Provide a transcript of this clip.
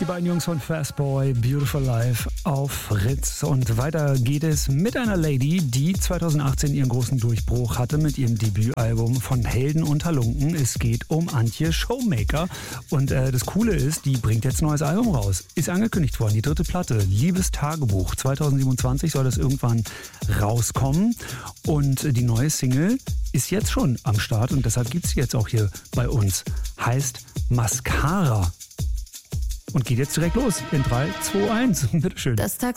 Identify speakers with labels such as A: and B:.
A: Die beiden Jungs von Fastboy, Beautiful Life auf Fritz. Und weiter geht es mit einer Lady, die 2018 ihren großen Durchbruch hatte mit ihrem Debütalbum von Helden und Halunken. Es geht um Antje Showmaker. Und das Coole ist, die bringt jetzt ein neues Album raus. Ist angekündigt worden, die 3. Platte, Liebestagebuch. 2027 soll das irgendwann rauskommen. Und die neue Single ist jetzt schon am Start und deshalb gibt es jetzt auch hier bei uns. Heißt Mascara. Und geht jetzt direkt los in 3, 2, 1. Bitteschön.
B: Das